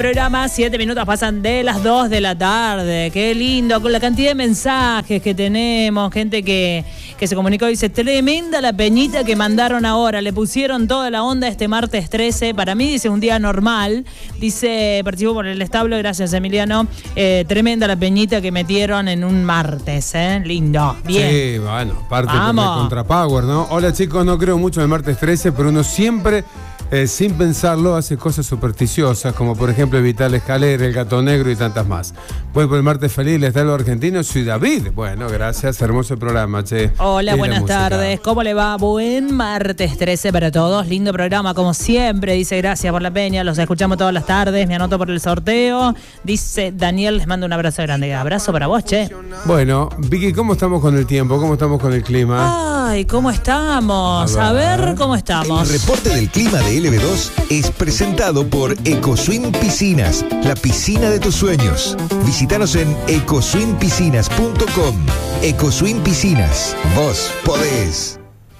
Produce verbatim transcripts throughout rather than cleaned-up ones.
Programa, siete minutos pasan de las dos de la tarde. Qué lindo, con la cantidad de mensajes que tenemos. Gente que, que se comunicó y dice, tremenda la peñita que mandaron ahora. Le pusieron toda la onda este martes trece. Para mí, dice, un día normal. Dice, participo por el establo, gracias Emiliano. Eh, tremenda la peñita que metieron en un martes, ¿eh? Lindo, bien. Sí, bueno, parte de Vamos. Contra Power, ¿no? Hola chicos, no creo mucho en el martes trece, pero uno siempre... Eh, sin pensarlo, hace cosas supersticiosas, como por ejemplo evitar la escalera, el gato negro y tantas más. Voy por el martes feliz, les da lo argentino, soy David. Bueno, gracias, hermoso programa, che. Hola, Y buenas tardes. ¿Cómo le va? Buen martes trece para todos. Lindo programa, como siempre. Dice, gracias por la peña. Los escuchamos todas las tardes. Me anoto por el sorteo. Dice Daniel, les mando un abrazo grande. Abrazo para vos, che. Bueno, Vicky, ¿cómo estamos con el tiempo? ¿Cómo estamos con el clima? Ay, ¿cómo estamos? A A ver, ver. ¿cómo estamos? El reporte del clima de L B dos es presentado por EcoSwim Piscinas, la piscina de tus sueños. Visítanos en ecoswim piscinas punto com. EcoSwim Piscinas, vos podés.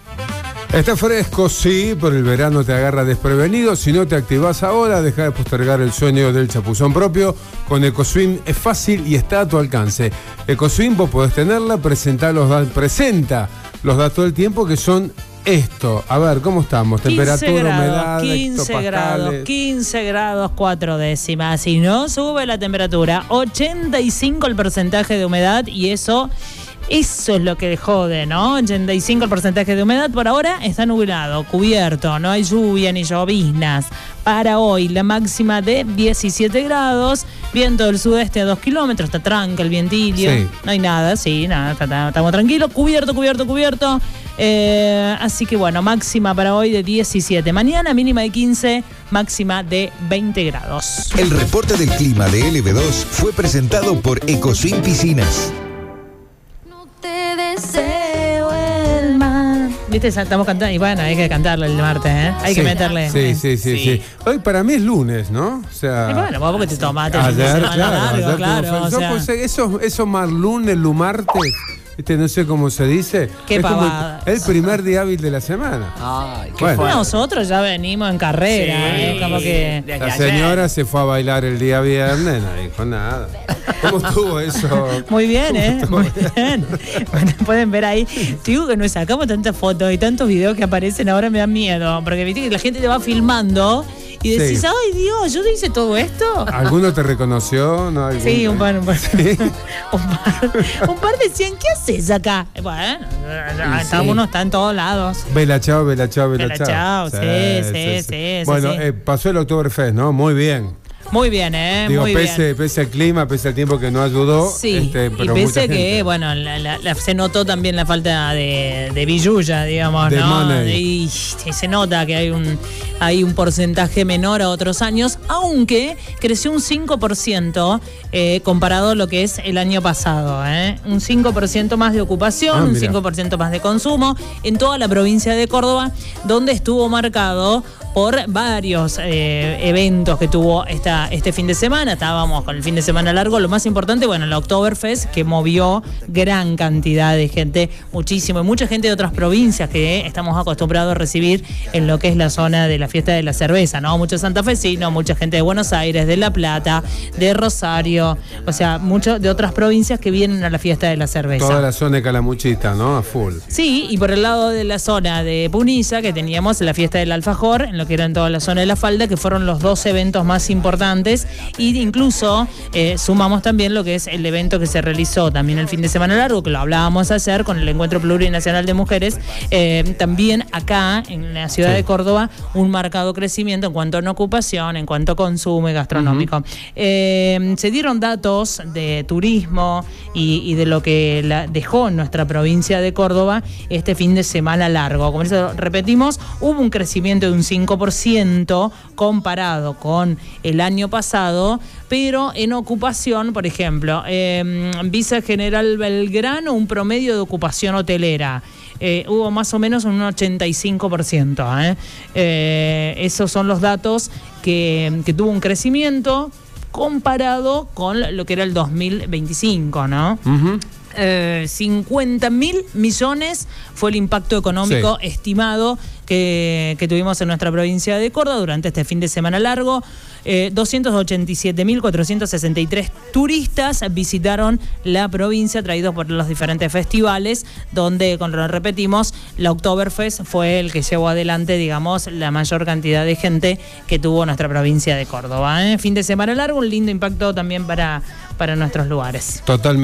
Está fresco, sí, pero el verano te agarra desprevenido. Si no te activás ahora, deja de postergar el sueño del chapuzón propio. Con EcoSwim es fácil y está a tu alcance. EcoSwim, vos podés tenerla, presenta los, da- presenta los datos del tiempo que son esto. A ver, ¿cómo estamos? Temperatura, humedad, quince grados, hectopascales. quince grados, cuatro décimas. Si no sube la temperatura, ochenta y cinco el porcentaje de humedad y eso... Eso es lo que jode, ¿no? ochenta y cinco el porcentaje de humedad. Por ahora está nublado, cubierto, no hay lluvia ni lloviznas. Para hoy la máxima de diecisiete grados, viento del sudeste a dos kilómetros, está tranca el vientillo. Sí. No hay nada, sí, nada, está- está- estamos tranquilos, cubierto, cubierto, cubierto. Eh, así que bueno, máxima para hoy de diecisiete. Mañana mínima de quince, máxima de veinte grados. El reporte del clima de L B dos fue presentado por EcoSwim Piscinas. Te deseo el mal. ¿Viste? Estamos cantando. Y bueno, hay que cantarlo el martes, ¿eh? Hay que Sí, meterle. Sí, sí, sí, sí. Hoy para mí es lunes, ¿no? O sea... Y bueno, vos porque te tomaste el fin de Ayer, semana claro, largo, ayer claro. tuvo- O yo sea, pues, eso, eso más lunes, lumartes, este, no sé cómo se dice. Qué es como pavadas. el, el primer día hábil de la semana. Ay, qué Bueno. fuerte. nosotros ya venimos en carrera, Sí. ¿eh? Como que. Desde La ayer. señora se fue a bailar el día viernes, no dijo nada. ¿Cómo estuvo eso? Muy bien, ¿eh? ¿Cómo Muy estuvo? bien. Bueno, pueden ver ahí. Te digo que nos sacamos tantas fotos y tantos videos que aparecen, ahora me da miedo. Porque viste que la gente te va filmando y decís, Sí. ay Dios, yo hice todo esto. ¿Alguno te reconoció? ¿No? ¿Algún- Sí, un par, un par. Sí. un par. Un par decían, ¿qué haces acá? Bueno, sí. está, uno está en todos lados. Vela chao, vela chao, vela Vela chao. chao, sí, sí, sí, sí, Bueno, sí. eh, pasó el Oktoberfest, ¿no? Muy bien. Muy bien, ¿eh? Digo, Muy pese, bien. pese al clima, pese al tiempo que no ayudó. Sí, este, y pero mucha pese que, gente. bueno, la, la- la- se notó también la falta de, de billulla, digamos, De ¿no? money. Y, y se nota que hay un, hay un porcentaje menor a otros años, aunque creció un cinco por ciento eh, comparado a lo que es el año pasado, ¿eh? Un cinco por ciento más de ocupación, Ah, un mira. cinco por ciento más de consumo en toda la provincia de Córdoba, donde estuvo marcado por varios eh, eventos que tuvo esta, este fin de semana. Estábamos con el fin de semana largo. Lo más importante, bueno, el Oktoberfest, que movió gran cantidad de gente, muchísimo, y mucha gente de otras provincias que estamos acostumbrados a recibir en lo que es la zona de la fiesta de la cerveza, ¿no? Muchos santafesinos, mucha gente de Buenos Aires, de La Plata, de Rosario, o sea, muchos de otras provincias que vienen a la fiesta de la cerveza. Toda la zona de Calamuchita, ¿no? A full. Sí, y por el lado de la zona de Punilla, que teníamos la fiesta del alfajor, en lo que era en toda la zona de la falda, que fueron los dos eventos más importantes, y incluso eh, sumamos también lo que es el evento que se realizó también el fin de semana largo, que lo hablábamos ayer con el Encuentro Plurinacional de Mujeres, eh, también acá en la ciudad Sí. de Córdoba, un marcado crecimiento en cuanto a ocupación, en cuanto a consumo y gastronómico. Eh, se dieron datos de turismo y, y de lo que la dejó en nuestra provincia de Córdoba este fin de semana largo. Como eso repetimos, hubo un crecimiento de un cinco por ciento comparado con el año pasado, pero en ocupación, por ejemplo, eh, Visa General Belgrano, un promedio de ocupación hotelera. Eh, hubo más o menos un ochenta y cinco por ciento. ¿eh? Eh, esos son los datos que, que tuvo un crecimiento comparado con lo que era el dos mil veinticinco, ¿no? Ujú. Eh, cincuenta mil millones fue el impacto económico sí. estimado que, que tuvimos en nuestra provincia de Córdoba durante este fin de semana largo. Eh, doscientos ochenta y siete mil cuatrocientos sesenta y tres turistas visitaron la provincia, traídos por los diferentes festivales, donde, como lo repetimos, la Oktoberfest fue el que llevó adelante, digamos, la mayor cantidad de gente que tuvo nuestra provincia de Córdoba. ¿eh? Fin de semana largo, un lindo impacto también para, para nuestros lugares. Totalmente.